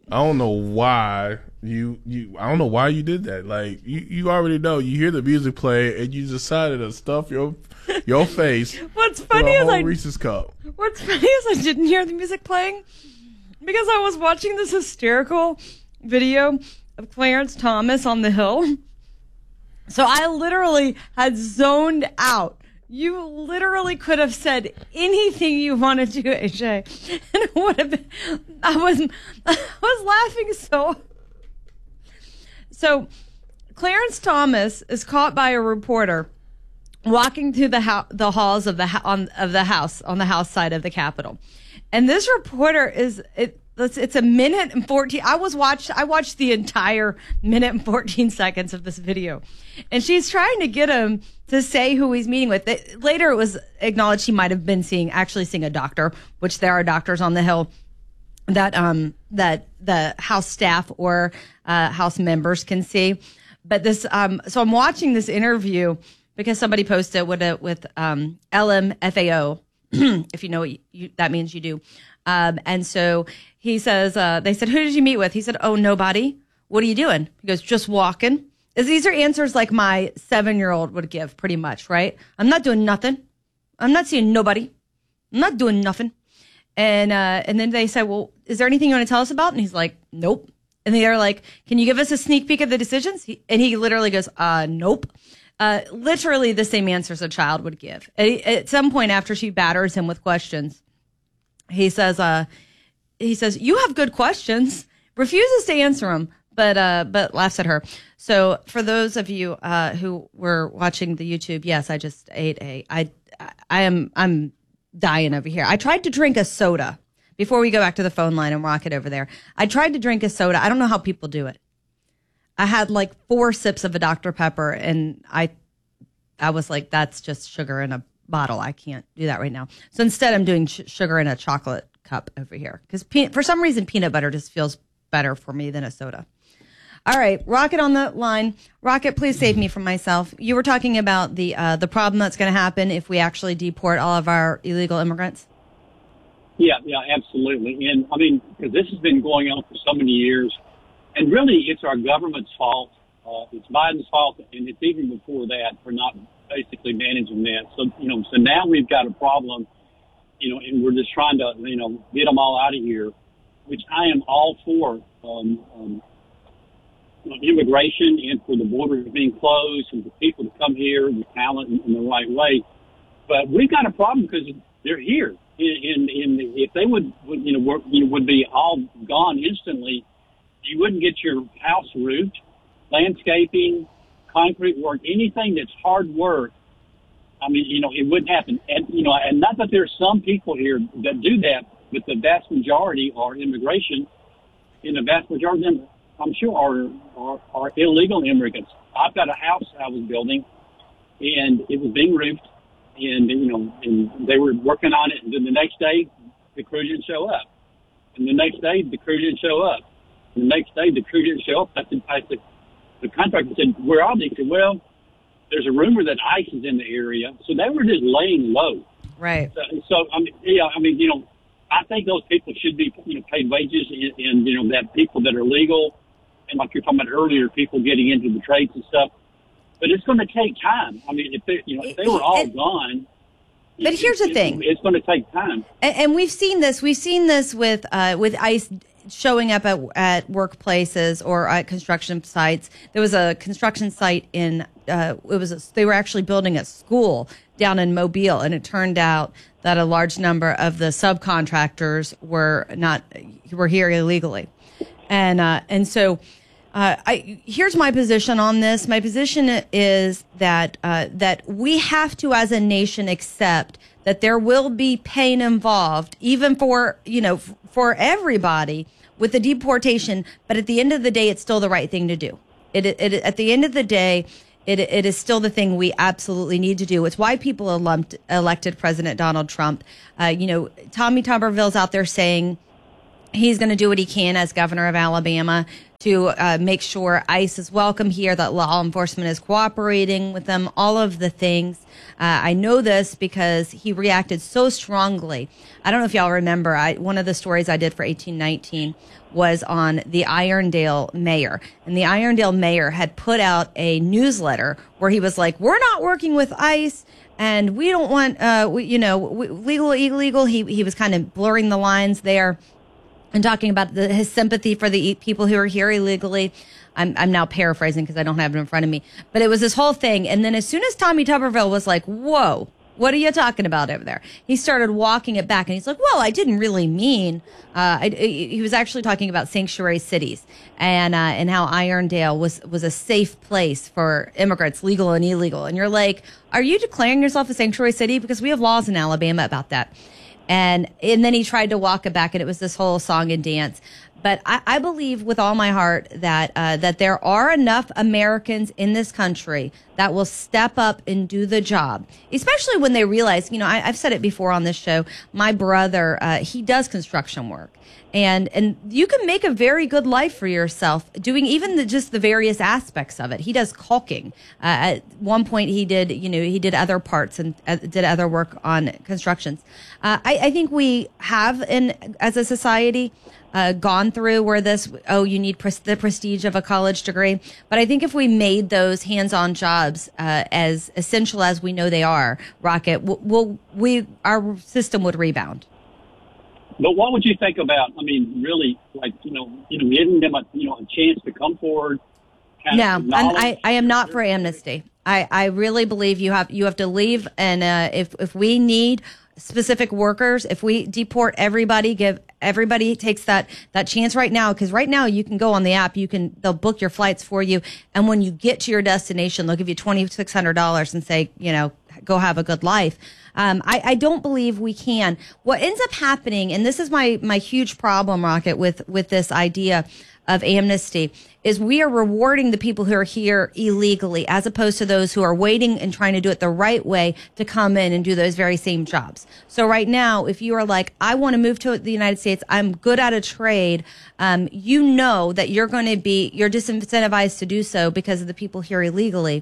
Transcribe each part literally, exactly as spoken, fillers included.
I don't know why you you. I don't know why you did that. Like you, you already know. You hear the music play, and you decided to stuff your your face. What's funny with a is whole I. Reese's cup. What's funny is I didn't hear the music playing because I was watching this hysterical video of Clarence Thomas on the Hill. So I literally had zoned out. You literally could have said anything you wanted to, A J, and it would have been. I was, I was laughing so. So, Clarence Thomas is caught by a reporter walking through the ho- the halls of the ho- on of the house on the house side of the Capitol, and this reporter is it. It's, it's a minute and fourteen. I was watched. I watched the entire minute and fourteen seconds of this video, and she's trying to get him to say who he's meeting with. It, later, it was acknowledged he might have been seeing, actually seeing a doctor, which there are doctors on the Hill that um that the House staff or uh, House members can see. But this, um, so I'm watching this interview because somebody posted with a with um L M F A O. If you know what you, you, that means, you do. Um, and so he says, uh, they said, who did you meet with? He said, oh, nobody. What are you doing? He goes, just walking. These are answers like my seven-year-old would give, pretty much, right? I'm not doing nothing. I'm not seeing nobody. I'm not doing nothing. And uh, and then they said, well, is there anything you want to tell us about? And he's like, nope. And they're like, can you give us a sneak peek of the decisions? He, and he literally goes, uh, nope. Uh, literally the same answers a child would give. At, at some point after she batters him with questions, he says, uh, he says, you have good questions, refuses to answer them, but, uh, but laughs at her. So for those of you, uh, who were watching the YouTube, yes, I just ate a, I, I am, I'm dying over here. I tried to drink a soda before we go back to the phone line and rock it over there. I tried to drink a soda. I don't know how people do it. I had like four sips of a Doctor Pepper, and I, I was like, that's just sugar in a bottle. I can't do that right now. So instead, I'm doing sh- sugar in a chocolate cup over here because pe- for some reason, peanut butter just feels better for me than a soda. All right, Rocket on the line. Rocket, please save me from myself. You were talking about the uh, the problem that's going to happen if we actually deport all of our illegal immigrants. Yeah, yeah, absolutely. And I mean, because this has been going on for so many years. And really, it's our government's fault. Uh, it's Biden's fault, and it's even before that for not basically managing that. So, you know, so now we've got a problem, you know, and we're just trying to, you know, get them all out of here, which I am all for, um, um, immigration and for the borders being closed and for people to come here with talent in, in the right way. But we've got a problem because they're here. And, and if they would, would you know, work, you know, would be all gone instantly, you wouldn't get your house roofed, landscaping, concrete work, anything that's hard work. I mean, you know, it wouldn't happen. And, you know, and not that there's some people here that do that, but the vast majority are immigration. And the vast majority of them, I'm sure, are, are, are illegal immigrants. I've got a house I was building, and it was being roofed, and, you know, and they were working on it. And then the next day, the crew didn't show up. And the next day, the crew didn't show up. The next day, the crew didn't show up. I said, I said, the contractor said, where are they? He said, well, there's a rumor that ICE is in the area. So they were just laying low. Right. So, so I mean, yeah, I mean, you know, I think those people should be, you know, paid wages and, and, you know, that people that are legal and like you're talking about earlier, people getting into the trades and stuff. But it's going to take time. I mean, if they, you know, if they were all it, gone. But it, here's the it, thing. It's going to take time. And, and we've seen this. We've seen this with uh, with ICE showing up at at workplaces or at construction sites. There was a construction site in uh, it was a, they were actually building a school down in Mobile, and it turned out that a large number of the subcontractors were not were here illegally, and uh, and so. Uh, I, here's my position on this. My position is that uh, that we have to, as a nation, accept that there will be pain involved, even for you know f- for everybody with the deportation. But at the end of the day, it's still the right thing to do. It, it at the end of the day, it it is still the thing we absolutely need to do. It's why people elumped, elected President Donald Trump. Uh, you know, Tommy Tuberville's out there saying he's going to do what he can as governor of Alabama to uh, make sure ICE is welcome here, that law enforcement is cooperating with them, all of the things. Uh, I know this because he reacted so strongly. I don't know if y'all remember, I, one of the stories I did for eighteen nineteen was on the Irondale mayor. And the Irondale mayor had put out a newsletter where he was like, we're not working with ICE. And we don't want, uh, we, you know, we, legal, illegal. He he was kind of blurring the lines there and talking about the, his sympathy for the people who are here illegally. I'm I'm now paraphrasing because I don't have it in front of me. But it was this whole thing. And then as soon as Tommy Tuberville was like, whoa, what are you talking about over there? He started walking it back. And he's like, well, I didn't really mean, uh, I, he was actually talking about sanctuary cities and uh, and how Irondale was, was a safe place for immigrants, legal and illegal. And you're like, are you declaring yourself a sanctuary city? Because we have laws in Alabama about that. And and then he tried to walk it back, and it was this whole song and dance. But I, I believe with all my heart that uh, that there are enough Americans in this country that will step up and do the job, especially when they realize, you know, I, I've said it before on this show, my brother, uh, he does construction work. And and you can make a very good life for yourself doing even the, just the various aspects of it. He does caulking. Uh, at one point, he did, you know, he did other parts and uh, did other work on constructions. Uh, I, I think we have, in as a society, uh, gone through where this, oh, you need pres- the prestige of a college degree. But I think if we made those hands-on jobs uh, as essential as we know they are, Rocket, we'll, we'll, we our system would rebound. But what would you think about, I mean, really, like, you know, you know, giving them a, you know, a chance to come forward? No, I'm, I, I am not for amnesty. I, I really believe you have you have to leave. And uh, if, if we need specific workers, if we deport everybody, give everybody takes that, that chance right now. Because right now you can go on the app, you can, they'll book your flights for you. And when you get to your destination, they'll give you twenty-six hundred dollars and say, you know, go have a good life. Um, I, I don't believe we can. What ends up happening, and this is my, my huge problem, Rocket, with, with this idea of amnesty, is we are rewarding the people who are here illegally as opposed to those who are waiting and trying to do it the right way to come in and do those very same jobs. So right now, if you are like, I want to move to the United States, I'm good at a trade, um, you know that you're going to be, you're disincentivized to do so because of the people here illegally.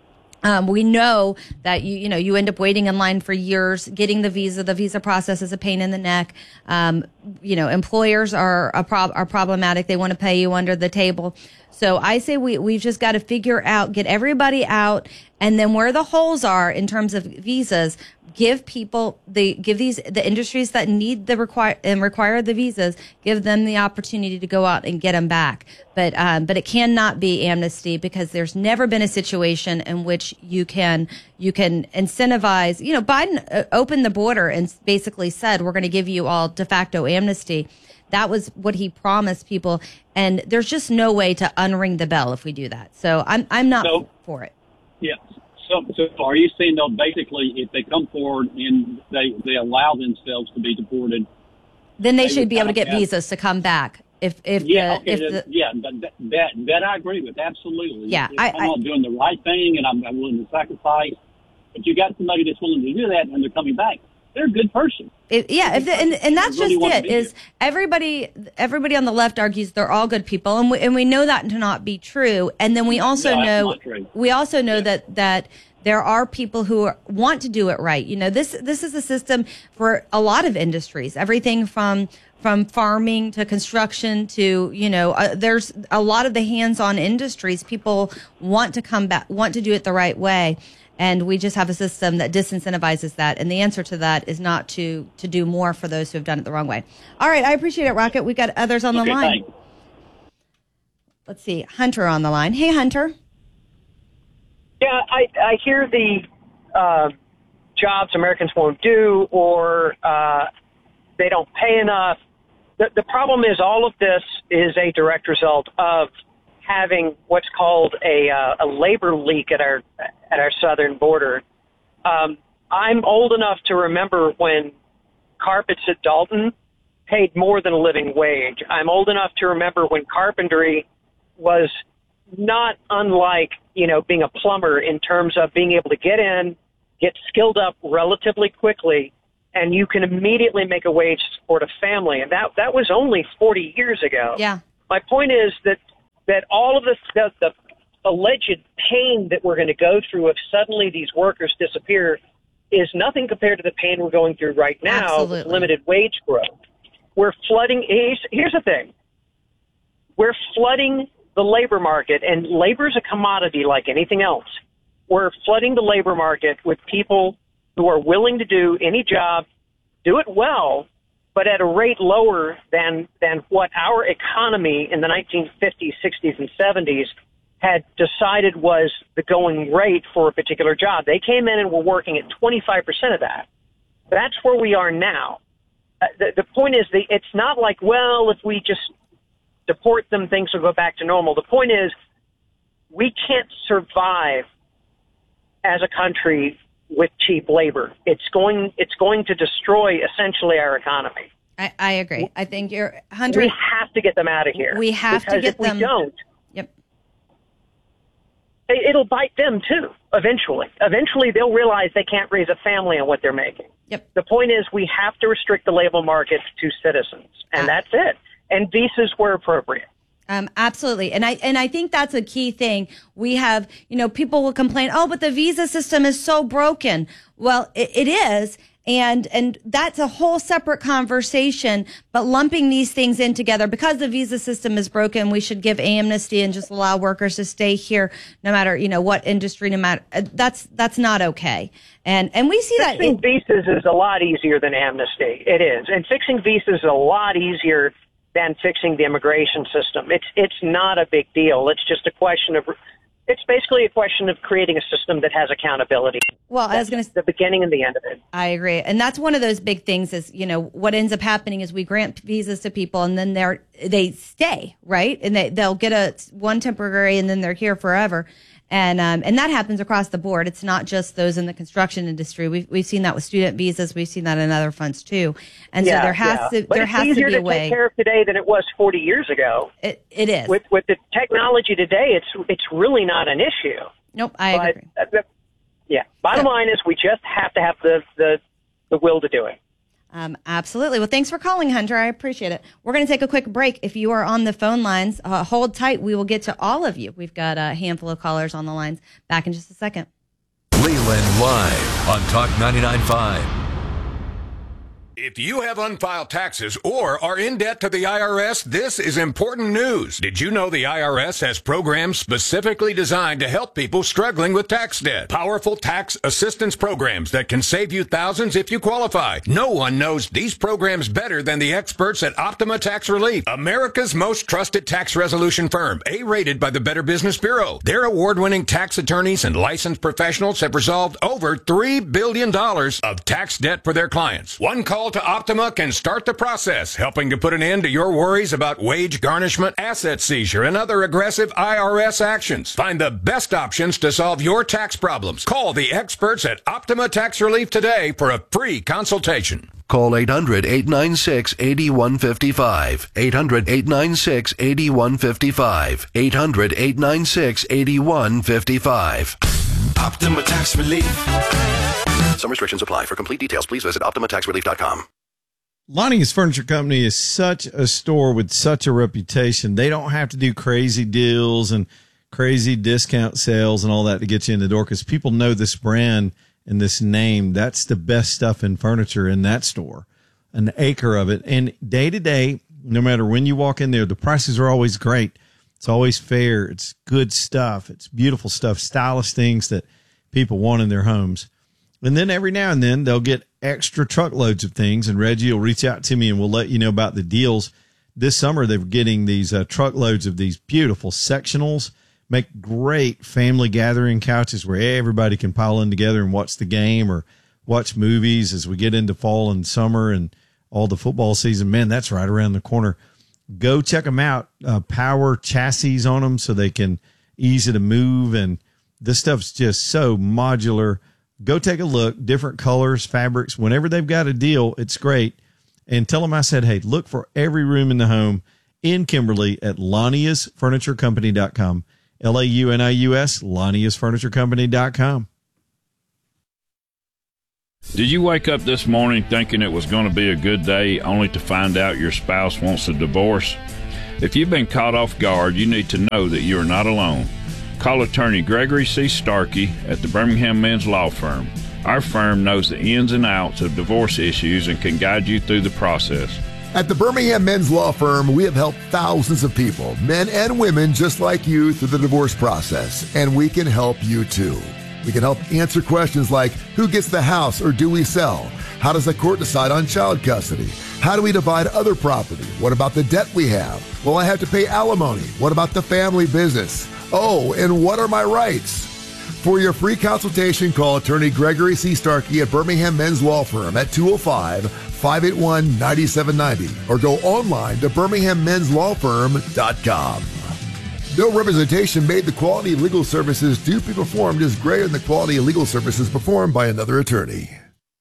Um, we know that you, you know, you end up waiting in line for years, getting the visa. The visa process is a pain in the neck. Um, you know, employers are a prob- are problematic. They want to pay you under the table. So I say we, we've just got to figure out, get everybody out, and then where the holes are in terms of visas, give people the, give these, the industries that need the require and require the visas, give them the opportunity to go out and get them back. But, um, but it cannot be amnesty because there's never been a situation in which you can, you can incentivize, you know, Biden uh, opened the border and basically said, we're going to give you all de facto amnesty. That was what he promised people. And there's just no way to unring the bell if we do that. So I'm, I'm not so, for it. Yeah. So, so are you saying, though, basically, if they come forward and they, they allow themselves to be deported, then they, they should be able to get have, visas to come back. If, if yeah, the, okay, if that, the, yeah, that, that that I agree with absolutely. Yeah, if I, I'm I, not doing the right thing, and I'm, I'm willing to sacrifice. But you got somebody that's willing to do that, and they're coming back. They're a good person. It, yeah, if the, and and that's really just it. Is here. everybody everybody on the left argues they're all good people, and we and we know that to not be true. And then we also no, know we also know yeah. that that. There are people who are, want to do it right. You know, this this is a system for a lot of industries, everything from from farming to construction to, you know, uh, there's a lot of the hands-on industries. People want to come back, want to do it the right way. And we just have a system that disincentivizes that. And the answer to that is not to to do more for those who have done it the wrong way. All right. I appreciate it, Rocket. We got others on okay, the line. Thanks. Let's see. Hunter on the line. Hey, Hunter. Yeah, I, I hear the uh, jobs Americans won't do or uh, they don't pay enough. The, the problem is all of this is a direct result of having what's called a, uh, a labor leak at our at our southern border. Um, I'm old enough to remember when carpets at Dalton paid more than a living wage. I'm old enough to remember when carpentry was not unlike, you know, being a plumber in terms of being able to get in, get skilled up relatively quickly, and you can immediately make a wage to support a family. And that that was only forty years ago. Yeah. My point is that that all of this, the, the alleged pain that we're going to go through if suddenly these workers disappear is nothing compared to the pain we're going through right now Absolutely. with limited wage growth. We're flooding. Here's, here's the thing. We're flooding the labor market, and labor is a commodity like anything else. We're flooding the labor market with people who are willing to do any job, do it well, but at a rate lower than than what our economy in the nineteen fifties, sixties, and seventies had decided was the going rate for a particular job. They came in and were working at twenty-five percent of that. That's where we are now. Uh, the, the point is, the, it's not like, well, if we just deport them, things will go back to normal. The point is, we can't survive as a country with cheap labor. It's going it's going to destroy essentially our economy. I, I agree. I think you're one hundred. We have to get them out of here. We have because to get if them. we don't, Yep. it, it'll bite them too. Eventually, eventually they'll realize they can't raise a family on what they're making. Yep. The point is, we have to restrict the labor market to citizens, and Ah. that's it. And visas where appropriate. Um, absolutely. And I, and I think that's a key thing. We have, you know, people will complain, oh, but the visa system is so broken. Well, it, it is. And, and that's a whole separate conversation, but lumping these things in together because the visa system is broken, we should give amnesty and just allow workers to stay here no matter, you know, what industry, no matter, that's, that's not okay. And, and we see that. Fixing It, visas is a lot easier than amnesty. It is. And fixing visas is a lot easier than fixing the immigration system. It's it's not a big deal. It's just a question of, it's basically a question of creating a system that has accountability. well, I was going to The beginning and the end of it. I agree. And that's one of those big things is, you know, what ends up happening is we grant visas to people and then they're, they stay, right? And they, they'll get a one temporary and then they're here forever. And, um, and that happens across the board. It's not just those in the construction industry. We've, we've seen that with student visas. We've seen that in other funds too. And yeah, so there has yeah. to, but there it's has to easier be a to way. take care of today than it was forty years ago. It, it is. With with the technology today, it's it's really not an issue. Nope. I But, agree. uh, yeah. Bottom Yeah. line is we just have to have the, the, the will to do it. Um, absolutely. Well, thanks for calling, Hunter. I appreciate it. We're going to take a quick break. If you are on the phone lines, uh, hold tight. We will get to all of you. We've got a handful of callers on the lines. Back in just a second. Leland Live on Talk ninety-nine point five. If you have unfiled taxes or are in debt to the I R S, this is important news. Did you know the I R S has programs specifically designed to help people struggling with tax debt? Powerful tax assistance programs that can save you thousands if you qualify. No one knows these programs better than the experts at Optima Tax Relief, America's most trusted tax resolution firm, A-rated by the Better Business Bureau. Their award-winning tax attorneys and licensed professionals have resolved over three billion dollars of tax debt for their clients. One call to Optima can start the process, helping to put an end to your worries about wage garnishment, asset seizure, and other aggressive I R S actions. Find the best options to solve your tax problems. Call the experts at Optima Tax Relief today for a free consultation. Call eight hundred, eight nine six, eight one five five. eight hundred, eight nine six, eight one five five. eight hundred, eight nine six, eight one five five. Optima Tax Relief. Some restrictions apply. For complete details, please visit optima tax relief dot com. Lonnie's Furniture Company is such a store with such a reputation. They don't have to do crazy deals and crazy discount sales and all that to get you in the door because people know this brand and this name. That's the best stuff in furniture in that store, an acre of it. And day to day, no matter when you walk in there, the prices are always great. It's always fair. It's good stuff. It's beautiful stuff, stylish things that people want in their homes. And then every now and then they'll get extra truckloads of things, and Reggie will reach out to me and we'll let you know about the deals. This summer they're getting these uh, truckloads of these beautiful sectionals, make great family gathering couches where everybody can pile in together and watch the game or watch movies as we get into fall and summer and all the football season. Man, that's right around the corner. Go check them out. Uh, power chassis on them so they can easy to move, and this stuff's just so modular. Go take a look, different colors, fabrics. Whenever they've got a deal, it's great. And tell them I said, hey, look for every room in the home in Kimberly at Lanius Furniture Company dot com. L A U N I U S, Lanius Furniture Company dot com. Did you wake up this morning thinking it was going to be a good day only to find out your spouse wants a divorce? If you've been caught off guard, you need to know that you are not alone. Call attorney Gregory C. Starkey at the Birmingham Men's Law Firm. Our firm knows the ins and outs of divorce issues and can guide you through the process. At the Birmingham Men's Law Firm, we have helped thousands of people, men and women just like you, through the divorce process, and we can help you too. We can help answer questions like, who gets the house or do we sell? How does the court decide on child custody? How do we divide other property? What about the debt we have? Will I have to pay alimony? What about the family business? Oh, and what are my rights? For your free consultation, call attorney Gregory C. Starkey at Birmingham Men's Law Firm at two oh five, five eight one, nine seven nine oh or go online to birmingham men's law firm dot com. No representation made. The quality of legal services to be performed is greater than the quality of legal services performed by another attorney.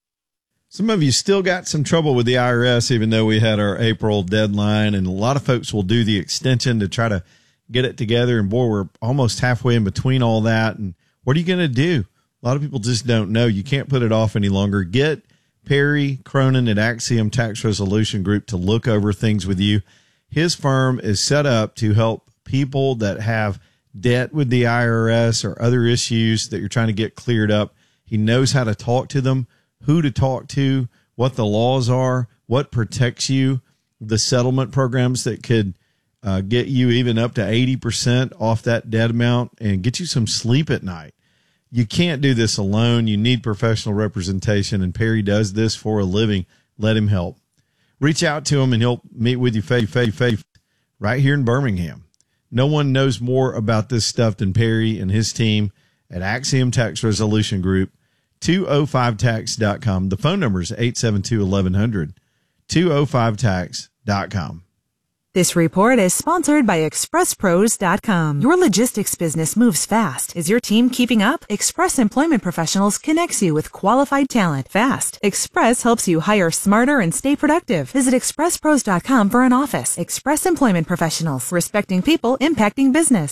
Some of you still got some trouble with the I R S, even though we had our April deadline, and a lot of folks will do the extension to try to get it together. And boy, we're almost halfway in between all that. And what are you going to do? A lot of people just don't know. You can't put it off any longer. Get Perry Cronin at Axiom Tax Resolution Group to look over things with you. His firm is set up to help people that have debt with the I R S or other issues that you're trying to get cleared up. He knows how to talk to them, who to talk to, what the laws are, what protects you, the settlement programs that could uh, get you even up to eighty percent off that debt amount and get you some sleep at night. You can't do this alone. You need professional representation, and Perry does this for a living. Let him help. Reach out to him, and he'll meet with you face to face right here in Birmingham. No one knows more about this stuff than Perry and his team at Axiom Tax Resolution Group, two oh five tax dot com. The phone number is eight seven two, eleven hundred, two oh five tax dot com. This report is sponsored by express pros dot com. Your logistics business moves fast. Is your team keeping up? Express Employment Professionals connects you with qualified talent fast. Express helps you hire smarter and stay productive. Visit express pros dot com for an office. Express Employment Professionals, respecting people, impacting business.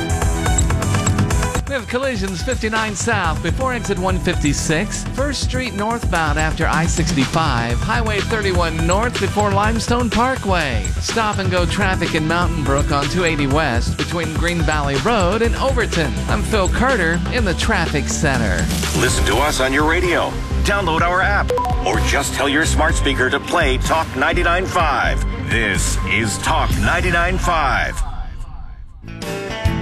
We have collisions fifty-nine south before exit one fifty-six, First Street northbound after I sixty-five, Highway thirty-one north before Limestone Parkway. Stop and go traffic in Mountain Brook on two eighty west between Green Valley Road and Overton. I'm Phil Carter in the Traffic Center. Listen to us on your radio. Download our app or just tell your smart speaker to play Talk ninety-nine point five. This is Talk ninety-nine point five.